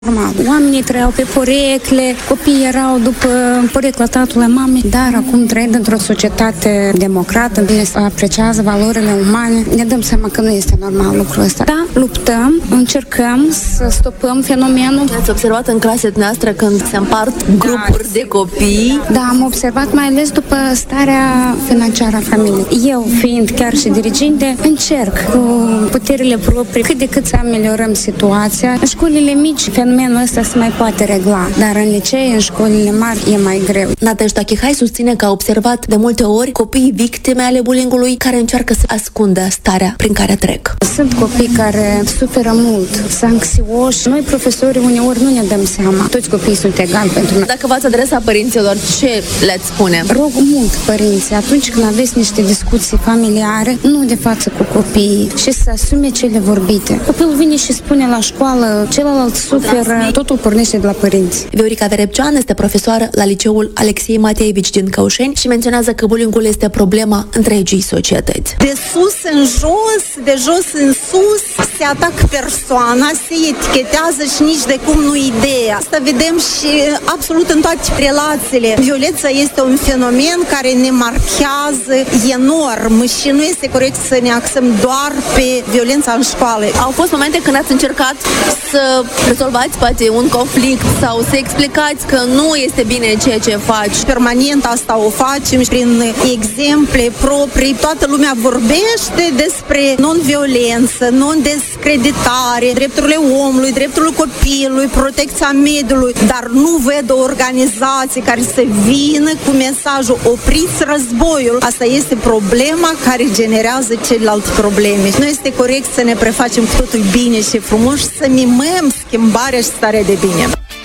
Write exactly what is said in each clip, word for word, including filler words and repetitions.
Normal. Oamenii trăiau pe porecle, copiii erau după porecla tatălui mamei, dar acum trăind într-o societate democrată, bine se apreciază valorile umane, ne dăm seama că nu este normal lucrul ăsta. Da, luptăm, încercăm să stopăm fenomenul. Ați observat în clasele noastre când se împart grupuri da. de copii? Da, am observat mai ales după starea financiară a familiei. Eu, fiind chiar și diriginte, încerc cu puterile proprii cât de cât să ameliorăm situația. În școlile mici, fenomenul ăsta se mai poate regla, dar în licee, în școlile mari, e mai greu. Nadejda Chihai susține că a observat de multe ori copiii victime ale bullying-ului care încearcă să ascundă starea prin care trec. Sunt copii care suferă mult, sunt anxioși. Noi, profesorii, uneori nu ne dăm seama. Toți copiii sunt egali pentru noi. Dacă v-ați adresa părinților, ce le-ați spune? Rog mult părinții, atunci când aveți niște discuții familiare, nu de față cu copiii și să asume cele vorbite. Copilul vine și spune la școală, celălalt suferă, totul pornește de la părinți. Viorica Verepcean este profesoară la liceul Alexei Mateevici din Căușeni și menționează că bullying-ul este problema întregii societăți. De sus în jos, de jos în sus, se atacă persoana, se etichetează și nici de cum nu ideea. Asta vedem și absolut în toate relațiile. Violența este un fenomen care ne marchează enorm și nu este corect să ne axăm doar pe violența în școală. Au fost momente când ați încercat să rezolvați poate un conflict sau să explicați că nu este bine ceea ce faci. Permanent asta o facem prin exemple proprii. Toată lumea vorbește despre non-violență, non-descreditare, drepturile omului, drepturile copilului, protecția mediului, dar nu văd o organizație care să vină cu mesajul opriți războiul. Asta este problema care generează celelalte probleme. Nu este corect să ne prefacem că totul e bine și frumos și să mimăm schimbarea și starea de bine.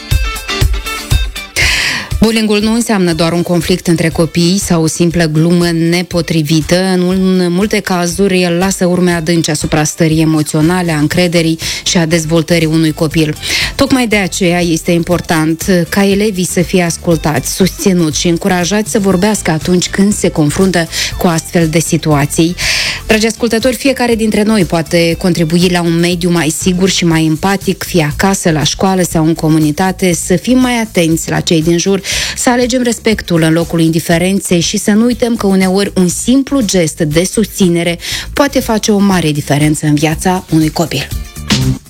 Bullying-ul nu înseamnă doar un conflict între copii sau o simplă glumă nepotrivită. În multe cazuri, el lasă urme adânci asupra stării emoționale, a încrederii și a dezvoltării unui copil. Tocmai de aceea este important ca elevii să fie ascultați, susținuți și încurajați să vorbească atunci când se confruntă cu astfel de situații. Dragi ascultători, fiecare dintre noi poate contribui la un mediu mai sigur și mai empatic, fie acasă, la școală sau în comunitate, să fim mai atenți la cei din jur, să alegem respectul în locul indiferenței și să nu uităm că uneori un simplu gest de susținere poate face o mare diferență în viața unui copil.